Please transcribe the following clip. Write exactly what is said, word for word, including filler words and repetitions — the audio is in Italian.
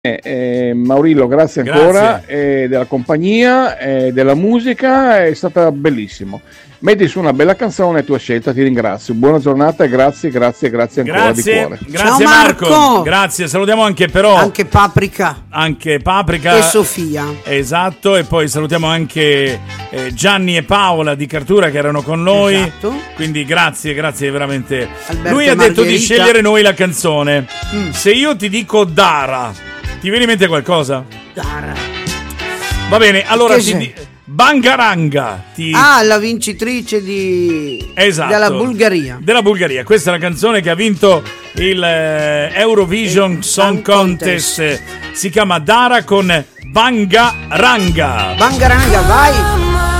Eh, eh, Maurillo, grazie ancora eh, della compagnia, eh, della musica, è stata bellissimo. Metti su una bella canzone, tua scelta, ti ringrazio. Buona giornata e grazie, grazie, grazie ancora grazie, di cuore. Grazie Ciao Marco. Marco. Grazie, salutiamo anche però Anche Paprika anche Paprika e Sofia. Esatto, e poi salutiamo anche eh, Gianni e Paola di Cartura che erano con noi. Esatto. Quindi grazie, grazie veramente. Alberto Lui e ha detto di Margherita. scegliere noi la canzone. Mm. Se io ti dico Dara, ti viene in mente qualcosa? Dara. Va bene, allora Che ti c'è? di- Bangaranga ti... Ah, la vincitrice di Esatto. della Bulgaria. Della Bulgaria. Questa è la canzone che ha vinto il eh, Eurovision Song Song Contest. Contest. Si chiama Dara con Bangaranga. Bangaranga, vai.